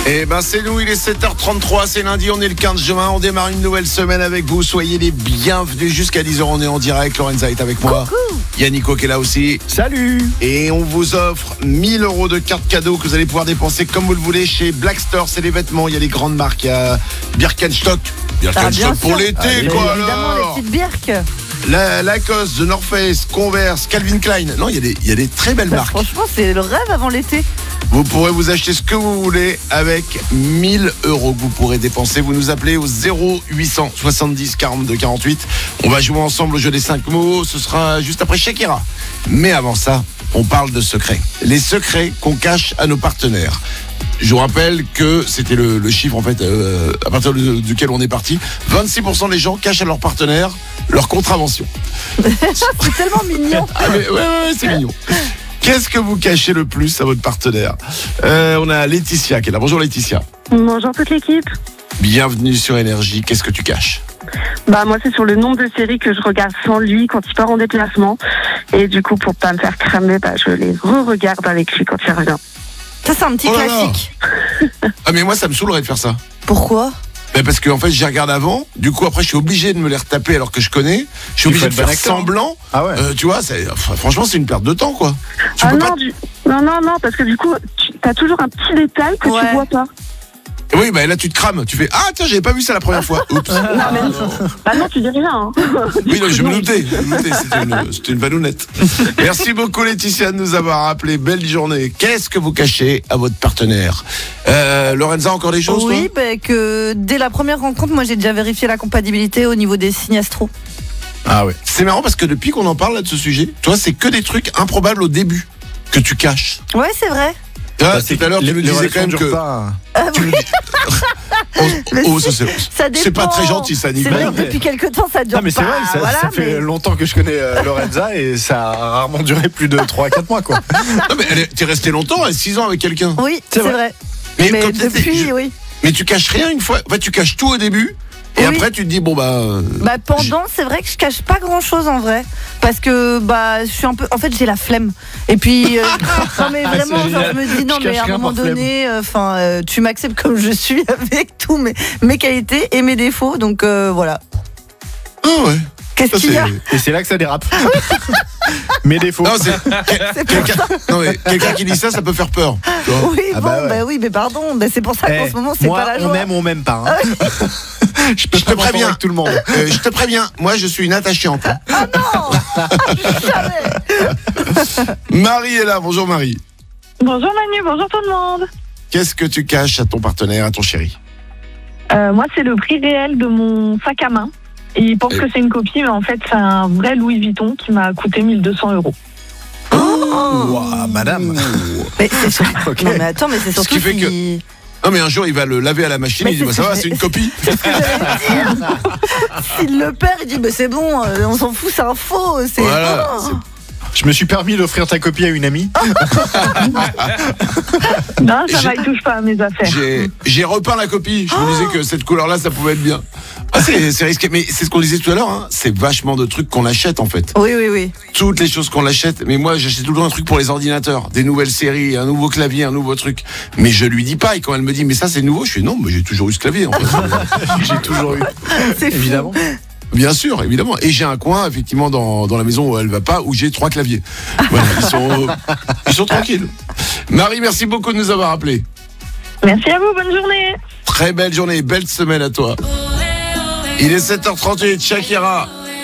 Eh ben c'est nous, il est 7h33, c'est lundi, on est le 15 juin, on démarre une nouvelle semaine avec vous, soyez les bienvenus jusqu'à 10h, on est en direct, Lorenza est avec moi. Coucou. Il y a Nico qui est là aussi. Salut. Et on vous offre 1000 € de cartes cadeaux que vous allez pouvoir dépenser comme vous le voulez chez Black Store, c'est les vêtements, il y a les grandes marques, il y a Birkenstock. Birkenstock pour l'été quoi Évidemment, alors. les petites birques. La Lacoste, The North Face, Converse, Calvin Klein. Non, il y a des très belles marques. Franchement, c'est le rêve avant l'été. Vous pourrez vous acheter ce que vous voulez avec 1000 € que vous pourrez dépenser. Vous nous appelez au 0800 70 42 48. On va jouer ensemble au jeu des 5 mots. Ce sera juste après Shakira. Mais avant ça, on parle de secrets. Les secrets qu'on cache à nos partenaires. Je vous rappelle que c'était le chiffre en fait à partir duquel on est parti. 26% des gens cachent à leur partenaire leur contravention. C'est tellement mignon. Ah mais ouais, c'est mignon. Qu'est-ce que vous cachez le plus à votre partenaire? On a Laetitia qui est là. Bonjour Laetitia. Bonjour toute l'équipe. Bienvenue sur Énergie. Qu'est-ce que tu caches? Moi c'est sur le nombre de séries que je regarde sans lui quand il part en déplacement. Et du coup pour pas me faire cramer, je les re-regarde avec lui quand il revient. Ça, c'est un petit Oh là là. classique. Ah mais moi ça me saoulerait de faire ça. Pourquoi? Parce que en fait je les regarde avant. Du coup après je suis obligé de me les retaper alors que je connais. Je suis obligé de faut être faire bon acteur. semblant. Ah ouais. Tu vois, franchement c'est une perte de temps quoi. Tu peux pas... Non, parce que du coup t'as toujours un petit détail que Ouais. tu vois pas. Oui là tu te crames. Tu fais ah tiens j'avais pas vu ça la première fois. Oups. Non, tu dis rien. Hein. Oui, je me doutais, c'était une vanounette. Merci beaucoup Laetitia de nous avoir rappelé. Belle journée. Qu'est-ce que vous cachez à votre partenaire? Lorenza, encore des choses? Oui, que dès la première rencontre, moi j'ai déjà vérifié la compatibilité au niveau des signes astro. Ah ouais. C'est marrant parce que depuis qu'on en parle là de ce sujet, toi c'est que des trucs improbables au début que tu caches. Ouais, c'est vrai. Tout à l'heure tu me disais quand même que... Tu me dis- Mais ça dépend. c'est pas très gentil ça, C'est Nico. vrai que depuis quelques temps, ça dure Non mais c'est pas. vrai, ça, Voilà, ça fait mais- longtemps que je connais Lorenza et ça a rarement duré plus de 3-4 mois quoi. Non mais t'es resté longtemps, 6 ans avec quelqu'un. Oui, C'est c'est vrai. vrai. Mais quand t'étais- depuis, oui. Mais tu caches rien une fois. En fait tu caches tout au début. Et Oui. après tu te dis Pendant, c'est vrai que je cache pas grand chose en vrai. Parce que, je suis un peu. En fait, j'ai la flemme. Et puis, non, mais vraiment, c'est genre, je génial. me dis, non, Je mais cache à un rien moment par flemme. donné, tu m'acceptes comme je suis avec tous mes qualités et mes défauts. Donc, voilà. ah ouais. Qu'est-ce Ça, qu'il y a? Et c'est là que ça dérape. Mes défauts. Non, c'est C'est pour ça. quelqu'un qui dit ça peut faire peur. Tu vois. Oui, Ah bon, bah ouais. oui, mais pardon. C'est pour ça qu'en ce moment, c'est moi, pas la joie. on aime ou on m'aime pas. Hein. Je peux Je te pas m'entendre préviens. avec tout le monde. Je te préviens, moi je suis une attachante. Ah non. Jamais. Marie est là, bonjour Marie. Bonjour Manu, bonjour tout le monde. Qu'est-ce que tu caches à ton partenaire, à ton chéri? Moi c'est le prix réel de mon sac à main. Et il pense que c'est une copie, mais en fait c'est un vrai Louis Vuitton qui m'a coûté 1 200 €. Ouah, madame. Mais c'est sûr. Ok. Non, mais attends, mais c'est surtout qui fait si... Non mais un jour il va le laver à la machine, Mais il dit c'est ça ce va, que c'est une copie. C'est ce que j'allais dire. S'il le perd, il dit c'est bon, on s'en fout, c'est un faux. C'est... Voilà, Oh. Je me suis permis d'offrir ta copie à une amie. Non, ça va, il touche pas à mes affaires. J'ai repeint la copie, je me disais que cette couleur-là ça pouvait être bien. Ah, c'est risqué, mais c'est ce qu'on disait tout à l'heure, hein. C'est vachement de trucs qu'on achète en fait. Oui. Toutes les choses qu'on achète, mais moi j'achète tout le temps un truc pour les ordinateurs, des nouvelles séries, un nouveau clavier, un nouveau truc. Mais je lui dis pas, et quand elle me dit mais ça c'est nouveau, je fais non, mais j'ai toujours eu ce clavier en fait. J'ai toujours eu. C'est fou. Évidemment. Bien sûr, évidemment. Et j'ai un coin, effectivement, dans la maison où elle va pas, où j'ai 3 claviers. Voilà, ils sont tranquilles. Marie, merci beaucoup de nous avoir appelés. Merci à vous, bonne journée. Très belle journée, belle semaine à toi. Il est 7h38, Shakira.